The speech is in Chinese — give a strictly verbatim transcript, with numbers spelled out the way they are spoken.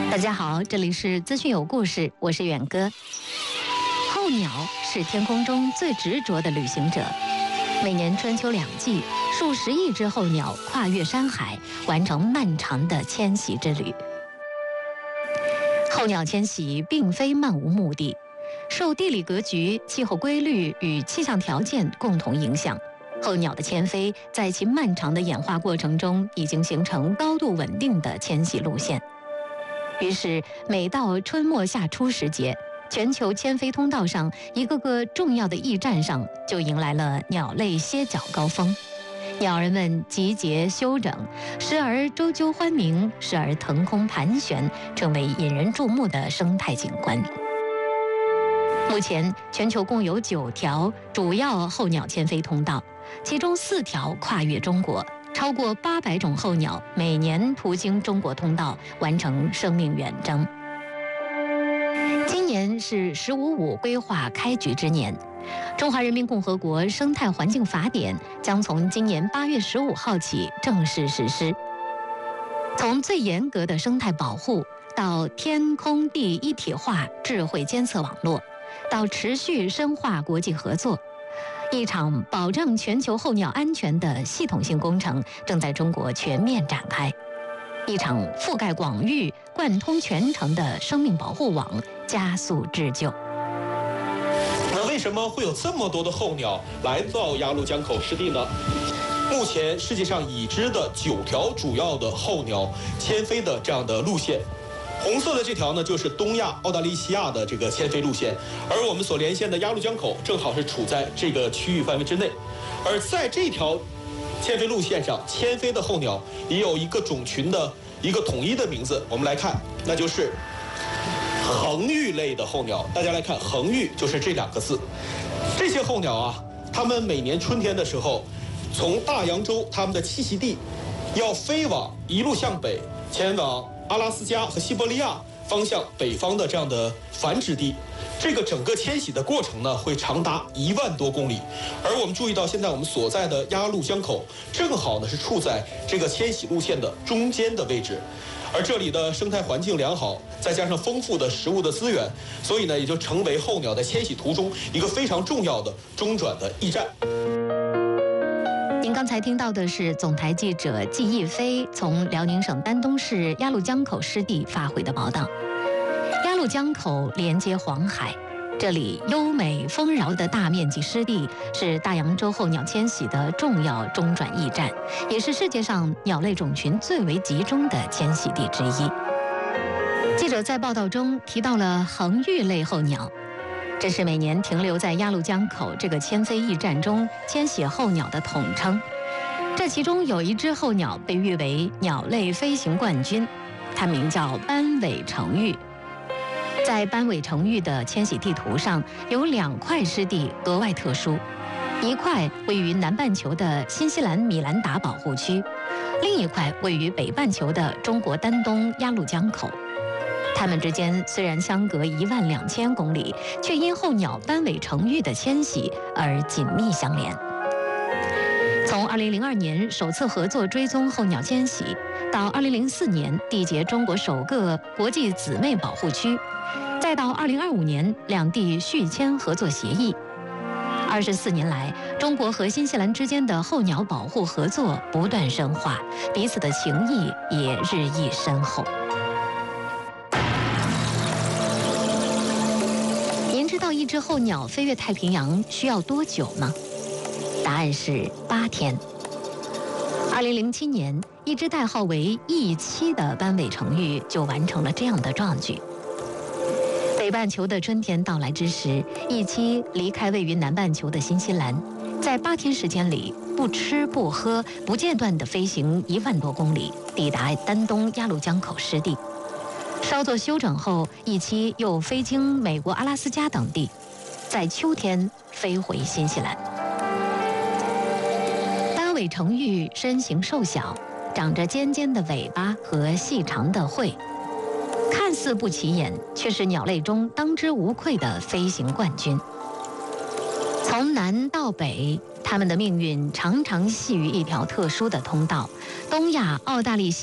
大家好，这里是资讯有故事，我是远哥。候鸟是天空中最执着的旅行者，每年春秋两季，数十亿只候鸟跨越山海，完成漫长的迁徙之旅。候鸟迁徙并非漫无目的，受地理格局、气候规律与气象条件共同影响。候鸟的迁飞在其漫长的演化过程中，已经形成高度稳定的迁徙路线。于是，每到春末夏初时节，全球迁飞通道上一个个重要的驿站上，就迎来了鸟类歇脚高峰。鸟儿们集结休整，时而啁啾欢鸣，时而腾空盘旋，成为引人注目的生态景观。目前，全球共有九条主要候鸟迁飞通道，其中四条跨越中国。超过八百种候鸟每年途经中国通道，完成生命远征。今年是“十五五”规划开局之年，中华人民共和国生态环境法典将从今年八月十五号起正式实施。从最严格的生态保护，到天空地一体化智慧监测网络，到持续深化国际合作。一场保障全球候鸟安全的系统性工程正在中国全面展开，一场覆盖广域、贯通全城的生命保护网加速制就。 那为什么会有这么多的候鸟来到鸭绿江口湿地呢？目前世界上已知的九条主要的候鸟迁飞的这样的路线。红色的这条呢，就是东亚澳大利西亚的这个迁飞路线，而我们所连线的鸭绿江口正好是处在这个区域范围之内。而在这条迁飞路线上，迁飞的候鸟也有一个种群的一个统一的名字，我们来看，那就是恒玉类的候鸟。大家来看，恒玉就是这两个字。这些候鸟啊，它们每年春天的时候，从大洋洲它们的栖息地，要飞往一路向北，前往阿拉斯加和西伯利亚方向北方的这样的繁殖地。这个整个迁徙的过程呢，会长达一万多公里。而我们注意到，现在我们所在的鸭绿江口正好呢是处在这个迁徙路线的中间的位置，而这里的生态环境良好，再加上丰富的食物的资源，所以呢也就成为候鸟在迁徙途中一个非常重要的中转的驿站。 您刚才听到的是总台记者季逸飞从辽宁省丹东市鸭绿江口湿地发回的报道。鸭绿江口连接黄海，这里优美丰饶的大面积湿地是大洋洲候鸟迁徙的重要中转驿站，也是世界上鸟类种群最为集中的迁徙地之一。记者在报道中提到了恒玉类候鸟，这是每年停留在鸭绿江口这个迁飞驿站中迁徙候鸟的统称。这其中有一只候鸟被誉为鸟类飞行冠军，它名叫斑尾成玉。在斑尾成玉的迁徙地图上，有两块湿地格外特殊，一块位于南半球的新西兰米兰达保护区，另一块位于北半球的中国丹东鸭绿江口。它们之间虽然相隔一万两千公里，却因候鸟斑尾成玉的迁徙而紧密相连。从二零零二年首次合作追踪候鸟迁徙，到二零零四年缔结中国首个国际姊妹保护区，再到二零二五年两地续签合作协议。二十四年来，中国和新西兰之间的候鸟保护合作不断深化，彼此的情谊也日益深厚。您知道一只候鸟飞越太平洋需要多久吗？答案是八天。二零零七年，一只代号为 E 七的斑尾成玉就完成了这样的壮举。北半球的春天到来之时 ，E 七离开位于南半球的新西兰，在八天时间里不吃不喝，不间断地飞行一万多公里，抵达丹东鸭绿江口湿地。稍作休整后 ，E 七又飞经美国阿拉斯加等地，在秋天飞回新西兰。斑尾成玉身形瘦小，长着尖尖的尾巴和细长的喙，看似不起眼，却是鸟类中当之无愧的飞行冠军。从南到北，它们的命运常常系于一条特殊的通道——东亚澳大利西